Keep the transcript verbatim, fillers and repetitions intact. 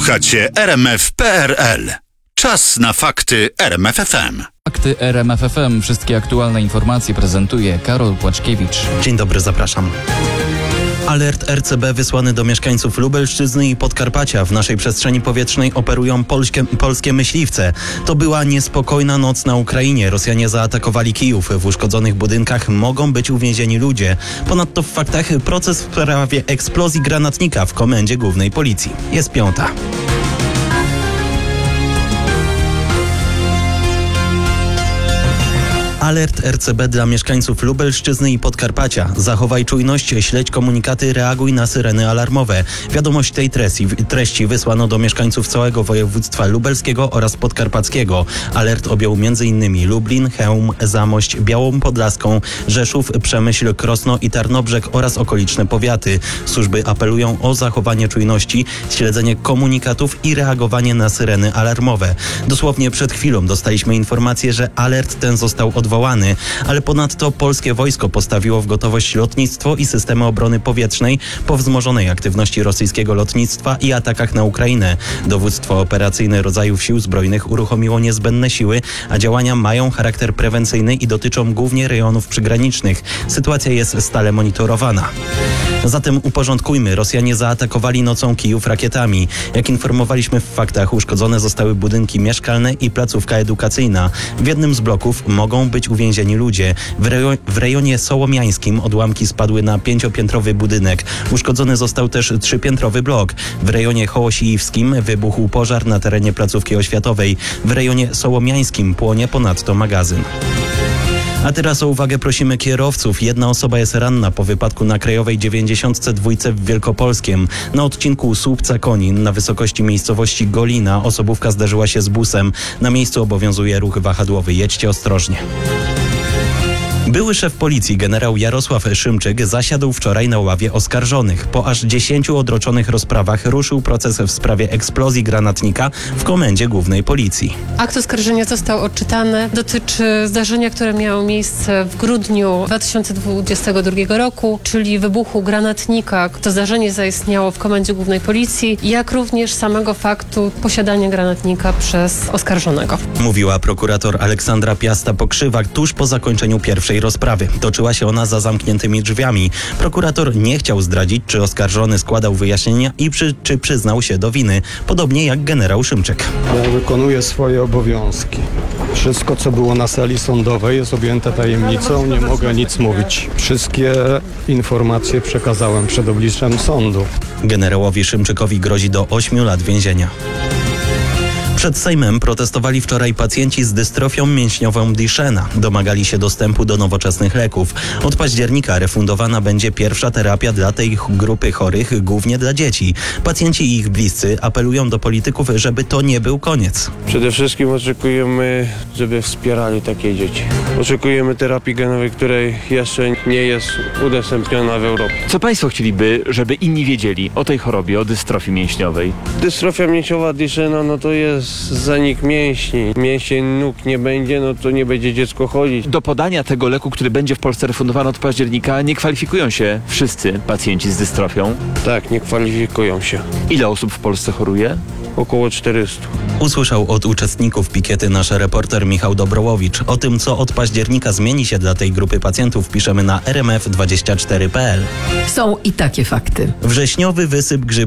Słuchacie R M F kropka P R L. Czas na fakty R M F F M. Fakty R M F F M. Wszystkie aktualne informacje prezentuje Karol Płaczkiewicz. Dzień dobry, zapraszam. Alert R C B wysłany do mieszkańców Lubelszczyzny i Podkarpacia. W naszej przestrzeni powietrznej operują polskie, polskie myśliwce. To była niespokojna noc na Ukrainie. Rosjanie zaatakowali Kijów. W uszkodzonych budynkach mogą być uwięzieni ludzie. Ponadto w faktach proces w sprawie eksplozji granatnika w Komendzie Głównej Policji. Jest piąta. Alert R C B dla mieszkańców Lubelszczyzny i Podkarpacia. Zachowaj czujność, śledź komunikaty, reaguj na syreny alarmowe. Wiadomość tej treści, treści wysłano do mieszkańców całego województwa lubelskiego oraz podkarpackiego. Alert objął m.in. Lublin, Chełm, Zamość, Białą Podlaską, Rzeszów, Przemyśl, Krosno i Tarnobrzeg oraz okoliczne powiaty. Służby apelują o zachowanie czujności, śledzenie komunikatów i reagowanie na syreny alarmowe. Dosłownie przed chwilą dostaliśmy informację, że alert ten został odwołany. Ale ponadto polskie wojsko postawiło w gotowość lotnictwo i systemy obrony powietrznej po wzmożonej aktywności rosyjskiego lotnictwa i atakach na Ukrainę. Dowództwo operacyjne rodzajów sił zbrojnych uruchomiło niezbędne siły, a działania mają charakter prewencyjny i dotyczą głównie rejonów przygranicznych. Sytuacja jest stale monitorowana. Zatem uporządkujmy. Rosjanie zaatakowali nocą Kijów rakietami. Jak informowaliśmy w faktach, uszkodzone zostały budynki mieszkalne i placówka edukacyjna. W jednym z bloków mogą być uwięzieni ludzie. W, rejo- w rejonie sołomiańskim odłamki spadły na pięciopiętrowy budynek. Uszkodzony został też trzypiętrowy blok. W rejonie hołosiiwskim wybuchł pożar na terenie placówki oświatowej. W rejonie sołomiańskim płonie ponadto magazyn. A teraz o uwagę prosimy kierowców. Jedna osoba jest ranna po wypadku na Krajowej dziewięćdziesiątce dwa w Wielkopolskiem. Na odcinku Słupca-Konin na wysokości miejscowości Golina osobówka zderzyła się z busem. Na miejscu obowiązuje ruch wahadłowy. Jedźcie ostrożnie. Były szef policji generał Jarosław Szymczyk zasiadł wczoraj na ławie oskarżonych. Po aż dziesięciu odroczonych rozprawach ruszył proces w sprawie eksplozji granatnika w Komendzie Głównej Policji. Akt oskarżenia został odczytany. Dotyczy zdarzenia, które miało miejsce w grudniu dwa tysiące dwudziestego drugiego roku, czyli wybuchu granatnika. To zdarzenie zaistniało w Komendzie Głównej Policji, jak również samego faktu posiadania granatnika przez oskarżonego. Mówiła prokurator Aleksandra Piasta-Pokrzywak tuż po zakończeniu pierwszej rozprawy. Toczyła się ona za zamkniętymi drzwiami. Prokurator nie chciał zdradzić, czy oskarżony składał wyjaśnienia i przy, czy przyznał się do winy. Podobnie jak generał Szymczyk. Ja wykonuję swoje obowiązki. Wszystko, co było na sali sądowej, jest objęte tajemnicą. Nie mogę nic mówić. Wszystkie informacje przekazałem przed obliczem sądu. Generałowi Szymczykowi grozi do ośmiu lat więzienia. Przed Sejmem protestowali wczoraj pacjenci z dystrofią mięśniową Duchenne. Domagali się dostępu do nowoczesnych leków. Od października refundowana będzie pierwsza terapia dla tej grupy chorych, głównie dla dzieci. Pacjenci i ich bliscy apelują do polityków, żeby to nie był koniec. Przede wszystkim oczekujemy, żeby wspierali takie dzieci. Oczekujemy terapii genowej, której jeszcze nie jest udostępniona w Europie. Co państwo chcieliby, żeby inni wiedzieli o tej chorobie, o dystrofii mięśniowej? Dystrofia mięśniowa Duchenne, no to jest zanik mięśni. Mięsień nóg nie będzie, no to nie będzie dziecko chodzić. Do podania tego leku, który będzie w Polsce refundowany od października, nie kwalifikują się wszyscy pacjenci z dystrofią. Tak, nie kwalifikują się. Ile osób w Polsce choruje? Około czterystu. Usłyszał od uczestników pikiety nasz reporter Michał Dobrołowicz. O tym, co od października zmieni się dla tej grupy pacjentów, piszemy na R M F dwadzieścia cztery kropka P L. Są i takie fakty. Wrześniowy wysyp grzybów